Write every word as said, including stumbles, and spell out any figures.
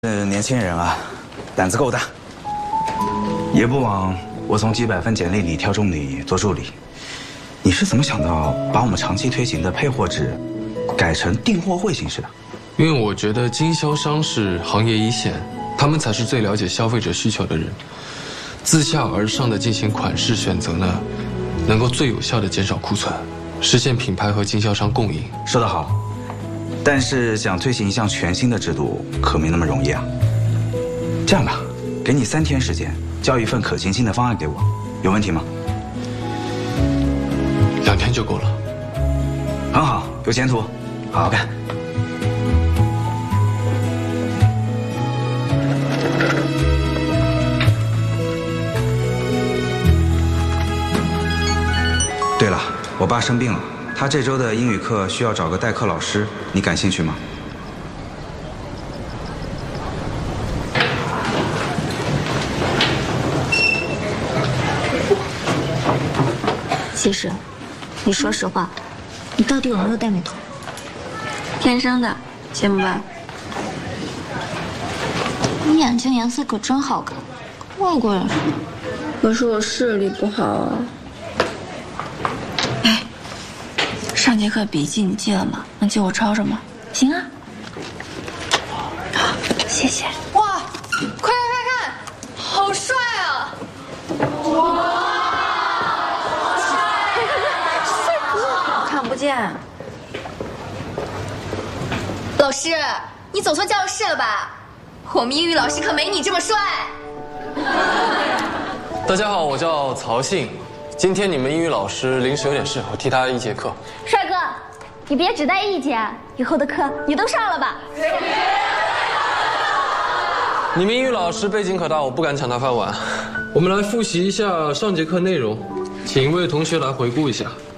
呃，年轻人啊，胆子够大。也不枉我从几百份简历里挑中你做助理。你是怎么想到把我们长期推行的配货制改成订货会形式的？ 因为我觉得经销商是行业一线，他们才是最了解消费者需求的人。自下而上的进行款式选择呢，能够最有效的减少库存，实现品牌和经销商共赢。 说得好。 但是想推行一项全新的制度，可没那么容易啊。这样吧，给你三天时间，交一份可行性的方案给我，有问题吗？ 两天就够了。 很好，有前途，好好干。对了，我爸生病了。 他这周的英语课需要找个代课老师，你感兴趣吗？ 其实，你说实话，你到底有没有黛美瞳？ 天生的，羡慕吧？ 你眼睛颜色可真好看，外国人似的。 可是我视力不好啊。 上节课笔记你记了吗？能借我抄抄吗？行啊。好，谢谢。 哇，快看快看，好帅啊！哇，好帅！帅哥， 看不见。 老师，你走错教室了吧？我们英语老师可没你这么帅。 大家好，我叫曹信。 今天你们英语老师临时有点事，我替他一节课。 帅哥，你别只带一节，以后的课你都上了吧？ 你们英语老师背景可大，我不敢抢他饭碗。我们来复习一下上节课内容，请一位同学来回顾一下。